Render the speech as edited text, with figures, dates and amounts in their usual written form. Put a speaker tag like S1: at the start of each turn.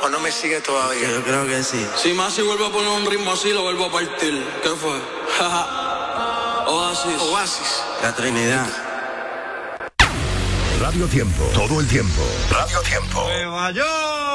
S1: ¿O no me sigue todavía?
S2: Yo creo que sí.
S3: Si más si vuelvo a poner un ritmo así, lo vuelvo a partir. ¿Qué fue?
S1: Oasis.
S2: La Trinidad.
S4: Radio Tiempo, todo el tiempo. Radio Tiempo.
S5: Nueva York.